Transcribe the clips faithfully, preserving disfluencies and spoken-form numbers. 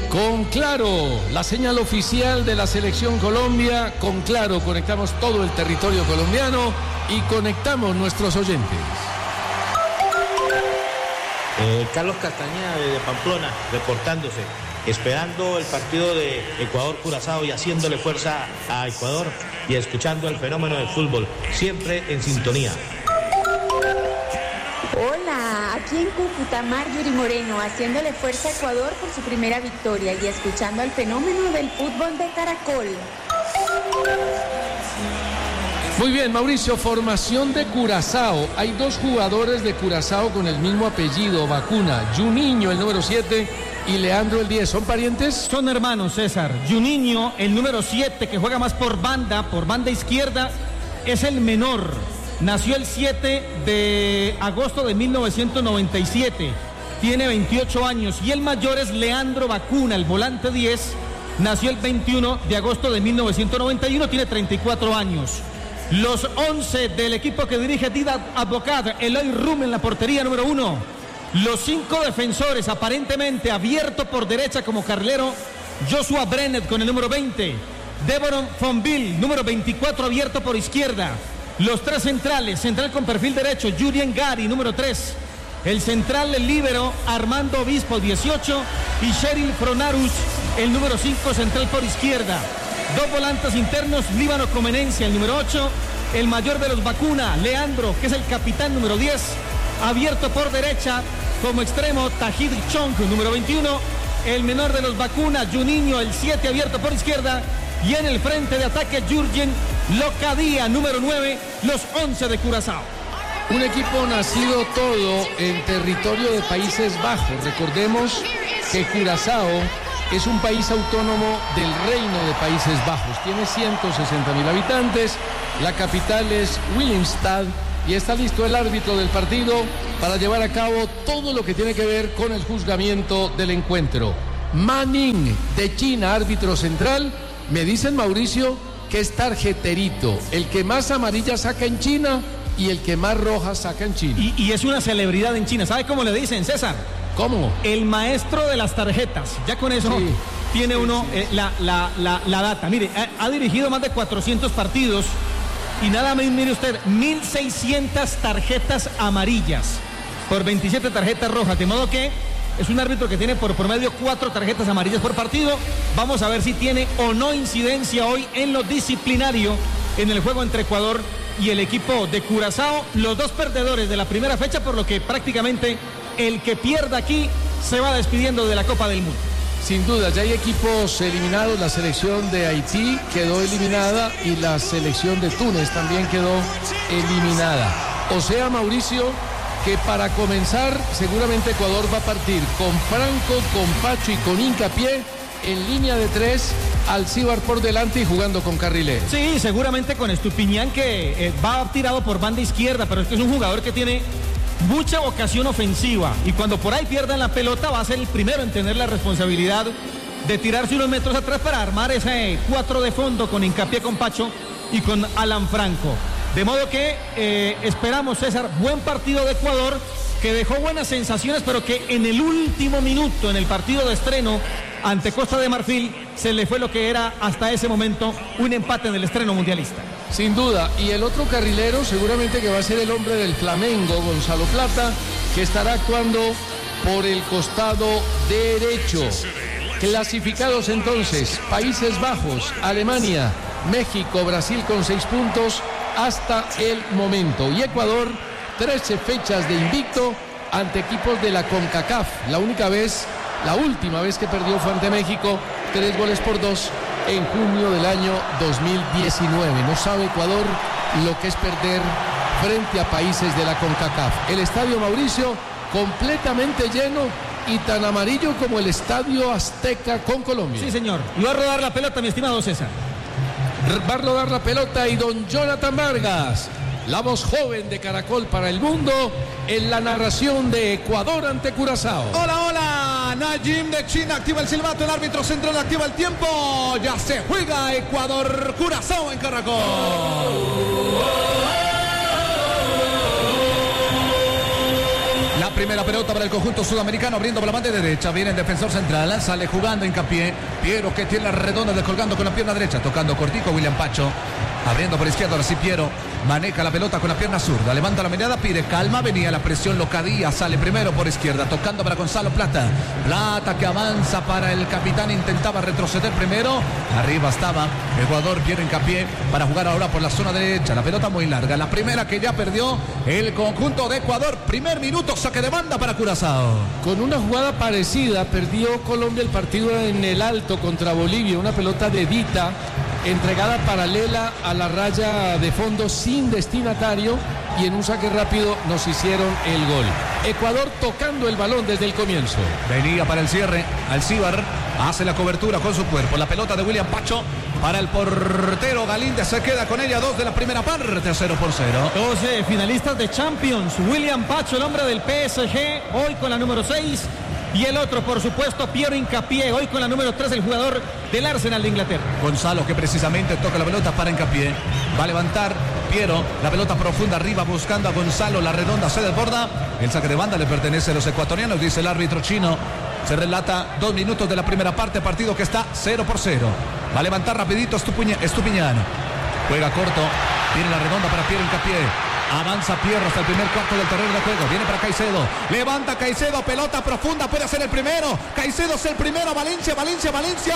Con Claro, la señal oficial de la Selección Colombia. Con Claro conectamos todo el territorio colombiano y conectamos nuestros oyentes. Eh, Carlos Castañeda de Pamplona, reportándose, esperando el partido de Ecuador-Curazao y haciéndole fuerza a Ecuador y escuchando el fenómeno del fútbol, siempre en sintonía. Hola, aquí en Cúcuta, Marjorie Moreno, haciéndole fuerza a Ecuador por su primera victoria y escuchando al fenómeno del fútbol de Caracol. Muy bien, Mauricio, formación de Curazao. Hay dos jugadores de Curazao con el mismo apellido, Bacuna. Juninho, el número siete, y Leandro, el diez. ¿Son parientes? Son hermanos, César. Juninho, el número siete, que juega más por banda, por banda izquierda, es el menor. Nació el siete de agosto de mil novecientos noventa y siete. Tiene veintiocho años. Y el mayor es Leandro Bacuna, el volante diez. Nació el veintiuno de agosto de mil novecientos noventa y uno. Tiene treinta y cuatro años. Los once del equipo que dirige Didac Advocat, Eloy Rum en la portería número uno. Los cinco defensores, aparentemente abierto por derecha como carrilero, Joshua Brennet con el número veinte. Devoron Fonville, número veinticuatro, abierto por izquierda. Los tres centrales, central con perfil derecho, Julien Gari, número tres. El central, el líbero, Armando Obispo, dieciocho. Y Cheryl Fronarus, el número cinco, central por izquierda. Dos volantes internos, Líbano Comenencia, el número ocho. El mayor de los Bacuna, Leandro, que es el capitán, número diez. Abierto por derecha, como extremo, Tajid Chong, número veintiuno. El menor de los Bacuna, Juninho, el siete, abierto por izquierda. Y en el frente de ataque, Jurgen Locadía, número nueve, los once de Curazao. Un equipo nacido todo en territorio de Países Bajos. Recordemos que Curazao es un país autónomo del Reino de Países Bajos. Tiene ciento sesenta mil habitantes. La capital es Willemstad. Y está listo el árbitro del partido para llevar a cabo todo lo que tiene que ver con el juzgamiento del encuentro. Ma Ning, de China, árbitro central. Me dicen, Mauricio, que es tarjeterito. El que más amarilla saca en China y el que más roja saca en China. Y, y es una celebridad en China. ¿Sabe cómo le dicen, César? ¿Cómo? El maestro de las tarjetas. Ya con eso sí, tiene sí, uno sí. Eh, la, la, la, la data. Mire, ha, ha dirigido más de cuatrocientos partidos y nada más, mire usted, mil seiscientas tarjetas amarillas por veintisiete tarjetas rojas. De modo que es un árbitro que tiene por promedio cuatro tarjetas amarillas por partido. Vamos a ver si tiene o no incidencia hoy en lo disciplinario en el juego entre Ecuador y el equipo de Curazao. Los dos perdedores de la primera fecha, por lo que prácticamente el que pierda aquí se va despidiendo de la Copa del Mundo. Sin duda, ya hay equipos eliminados. La selección de Haití quedó eliminada y la selección de Túnez también quedó eliminada. O sea, Mauricio, que para comenzar seguramente Ecuador va a partir con Franco, con Pacho y con Hincapié en línea de tres, Alcíbar por delante y jugando con carrilero. Sí, seguramente con Estupiñán, que eh, va tirado por banda izquierda, pero es que es un jugador que tiene mucha vocación ofensiva y cuando por ahí pierdan la pelota va a ser el primero en tener la responsabilidad de tirarse unos metros atrás para armar ese cuatro de fondo con Hincapié, con Pacho y con Alan Franco. De modo que eh, esperamos, César, buen partido de Ecuador, que dejó buenas sensaciones, pero que en el último minuto, en el partido de estreno ante Costa de Marfil, se le fue lo que era hasta ese momento un empate en el estreno mundialista. Sin duda, y el otro carrilero seguramente que va a ser el hombre del Flamengo, Gonzalo Plata, que estará actuando por el costado derecho. Clasificados entonces, Países Bajos, Alemania, México, Brasil con seis puntos hasta el momento. Y Ecuador, trece fechas de invicto ante equipos de la CONCACAF. La única vez, la última vez que perdió fue ante México, tres goles por dos en junio del año dos mil diecinueve. No sabe Ecuador lo que es perder frente a países de la CONCACAF. El estadio, Mauricio, completamente lleno y tan amarillo como el Estadio Azteca con Colombia. Sí, señor. Y va a rodar la pelota, mi estimado César. Va a rodar la pelota y don Jonathan Vargas, la voz joven de Caracol para el mundo, en la narración de Ecuador ante Curazao. Hola, hola, Najim de China activa el silbato, el árbitro central activa el tiempo, ya se juega Ecuador, Curazao en Caracol. La primera pelota para el conjunto sudamericano, abriendo por la banda derecha. Viene el defensor central, sale jugando Hincapié. Piero que tiene la redonda de colgando con la pierna derecha, tocando cortico William Pacho. Abriendo por izquierda, ahora sí Piero. Maneja la pelota con la pierna zurda. Levanta la mirada, pide calma. Venía la presión Locadía. Sale primero por izquierda, tocando para Gonzalo Plata. Plata que avanza para el capitán. Intentaba retroceder primero. Arriba estaba el jugador Piero Hincapié para jugar ahora por la zona derecha. La pelota muy larga. La primera que ya perdió el conjunto de Ecuador. Primer minuto, saque de banda para Curazao. Con una jugada parecida, perdió Colombia el partido en el Alto contra Bolivia. Una pelota de Dita, entregada paralela a la raya de fondo sin destinatario, y en un saque rápido nos hicieron el gol. Ecuador tocando el balón desde el comienzo. Venía para el cierre, Alcíbar hace la cobertura con su cuerpo. La pelota de William Pacho para el portero Galíndez, se queda con ella. Dos de la primera parte, cero por cero. Dos eh, finalistas de Champions. William Pacho, el hombre del P S G, hoy con la número seis. Y el otro, por supuesto, Piero Hincapié, hoy con la número tres, el jugador del Arsenal de Inglaterra. Gonzalo, que precisamente toca la pelota para Hincapié. Va a levantar Piero, la pelota profunda arriba buscando a Gonzalo, la redonda se desborda. El saque de banda le pertenece a los ecuatorianos, dice el árbitro chino. Se relata dos minutos de la primera parte, partido que está cero por cero. Va a levantar rapidito Estupiñán. Juega corto, tiene la redonda para Piero Hincapié. Avanza Pierro hasta el primer cuarto del terreno de juego. Viene para Caicedo. Levanta Caicedo. Pelota profunda. Puede ser el primero. Caicedo es el primero. Valencia, Valencia, Valencia.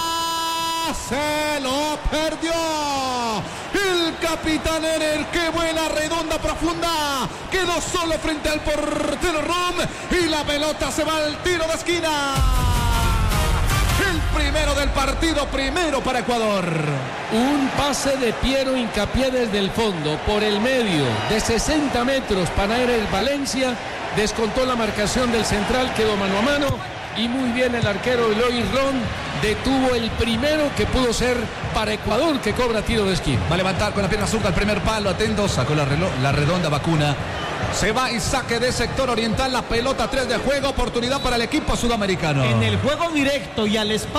Se lo perdió. El capitán Ener. Qué buena redonda profunda. Quedó solo frente al portero Rom. Y la pelota se va al tiro de esquina. El primero del partido, primero para Ecuador. Un pase de Piero Hincapié desde el fondo, por el medio, de sesenta metros para el Valencia. Descontó la marcación del central, quedó mano a mano. Y muy bien el arquero Eloy Ron detuvo el primero que pudo ser para Ecuador, que cobra tiro de esquina. Va a levantar con la pierna zurda el primer palo, atento, sacó la, la redonda Vacuna. Se va y saque de sector oriental, la pelota tres de juego, oportunidad para el equipo sudamericano. En el juego directo y al espacio.